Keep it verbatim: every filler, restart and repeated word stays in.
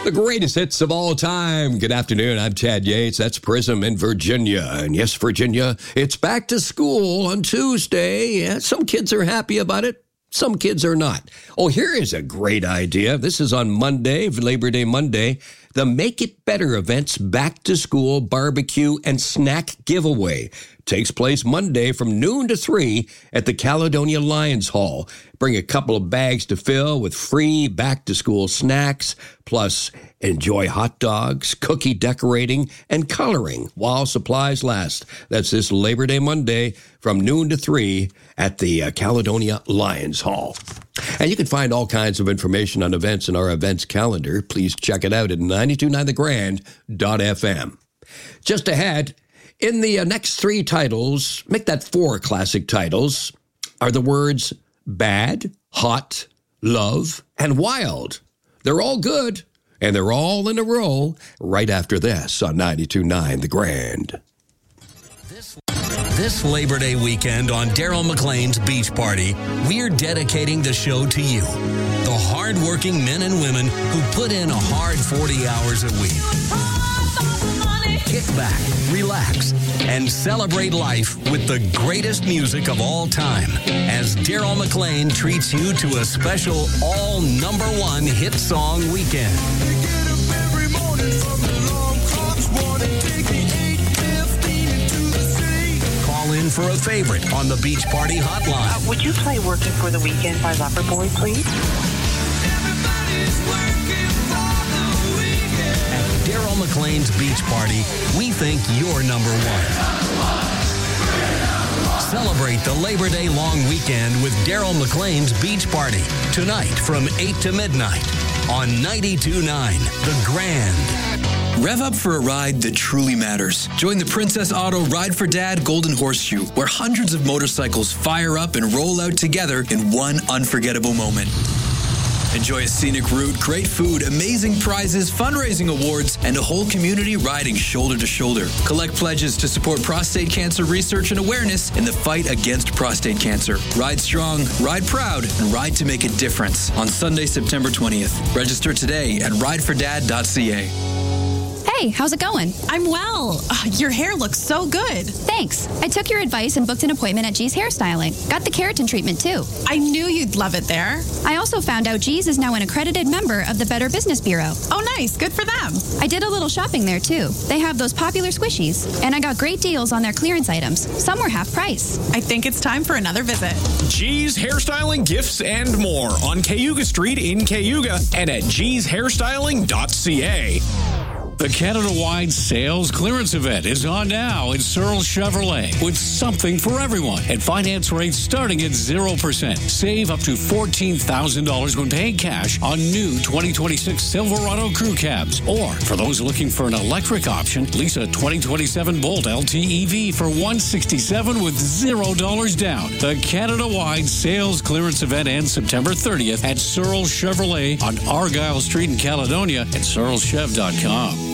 The greatest hits of all time. Good afternoon. I'm Chad Yates. That's Prism in Virginia. And yes, Virginia, it's back to school on Tuesday. Yeah, some kids are happy about it. Some kids are not. Oh, here is a great idea. This is on Monday, Labor Day Monday. The Make It Better event's back to school barbecue and snack giveaway takes place Monday from noon to three at the Caledonia Lions Hall. Bring a couple of bags to fill with free back-to-school snacks, plus enjoy hot dogs, cookie decorating, and coloring while supplies last. That's this Labor Day Monday from noon to three at the uh, Caledonia Lions Hall. And you can find all kinds of information on events in our events calendar. Please check it out at nine two nine the grand dot f m. Just ahead, in the uh, next three titles, make that four classic titles, are the words bad, hot, love, and wild. They're all good, and they're all in a row right after this on ninety-two point nine The Grand. This, this Labor Day weekend on Daryl McLean's Beach Party, we're dedicating the show to you, the hardworking men and women who put in a hard forty hours a week. Kick back, relax, and celebrate life with the greatest music of all time as Daryl McLean treats you to a special all number one hit song weekend. Call in for a favorite on the Beach Party hotline. Uh, would you play Working for the Weekend by Loverboy, please? Daryl McLean's Beach Party, we think you're number one. Celebrate the Labor Day long weekend with Daryl McLean's Beach Party tonight from eight to midnight on ninety-two point nine The Grand. Rev up for a ride that truly matters. Join the Princess Auto Ride for Dad Golden Horseshoe, where hundreds of motorcycles fire up and roll out together in one unforgettable moment. Enjoy a scenic route, great food, amazing prizes, fundraising awards, and a whole community riding shoulder to shoulder. Collect pledges to support prostate cancer research and awareness in the fight against prostate cancer. Ride strong, ride proud, and ride to make a difference on Sunday, September twentieth. Register today at ride for dad dot c a. Hey, how's it going? I'm well. Uh, your hair looks so good. Thanks. I took your advice and booked an appointment at G's Hairstyling. Got the keratin treatment, too. I knew you'd love it there. I also found out G's is now an accredited member of the Better Business Bureau. Oh, nice. Good for them. I did a little shopping there, too. They have those popular squishies, and I got great deals on their clearance items. Some were half price. I think it's time for another visit. G's Hairstyling, Gifts, and more on Cayuga Street in Cayuga and at G's Hairstyling dot c a. The Canada-wide sales clearance event is on now at Searle Chevrolet with something for everyone and finance rates starting at zero percent. Save up to fourteen thousand dollars when paying cash on new twenty twenty-six Silverado crew cabs. Or for those looking for an electric option, lease a twenty twenty-seven Bolt L T E V for one hundred sixty-seven dollars with zero dollars down. The Canada-wide sales clearance event ends September thirtieth at Searle Chevrolet on Argyle Street in Caledonia at searle chev dot com.